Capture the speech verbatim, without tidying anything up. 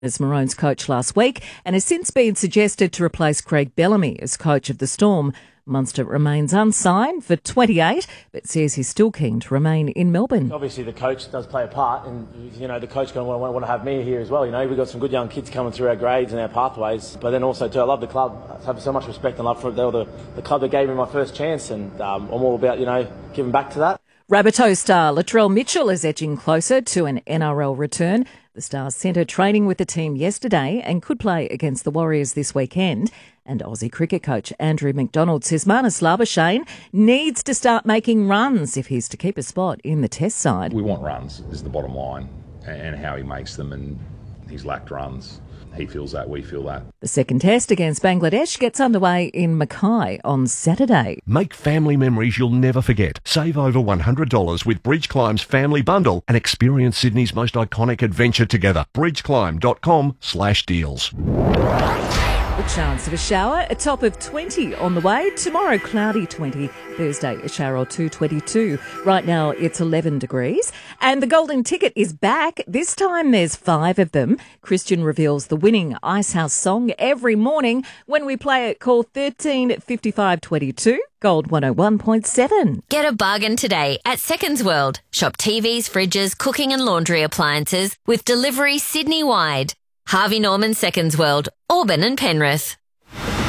as Maroons coach last week and has since been suggested to replace Craig Bellamy as coach of the Storm. Munster remains unsigned for twenty-eight, but says he's still keen to remain in Melbourne. Obviously, the coach does play a part, and you know the coach going to want, want to have me here as well. You know, we've got some good young kids coming through our grades and our pathways, but then also too, I love the club. I have so much respect and love for the, the, the club that gave me my first chance, and um, I'm all about you know giving back to that. Rabbitoh star Latrell Mitchell is edging closer to an N R L return. The Stars centre training with the team yesterday and could play against the Warriors this weekend. And Aussie cricket coach Andrew McDonald says Marnus Labuschagne needs to start making runs if he's to keep a spot in the Test side. We want runs is the bottom line, and how he makes them, and he's lacked runs. He feels that, we feel that. The second Test against Bangladesh gets underway in Mackay on Saturday. Make family memories you'll never forget. Save over one hundred dollars with Bridge Climb's Family Bundle and experience Sydney's most iconic adventure together. bridgeclimb.com slash deals. The chance of a shower, a top of twenty on the way. Tomorrow, cloudy twenty. Thursday, a shower or two, twenty-two. Right now, it's eleven degrees. And the golden ticket is back. This time, there's five of them. Christian reveals the winning Icehouse song every morning when we play it. Call thirteen fifty-five twenty-two. Gold one oh one point seven. Get a bargain today at Seconds World. Shop T Vs, fridges, cooking and laundry appliances with delivery Sydney-wide. Harvey Norman Seconds World, Auburn and Penrith.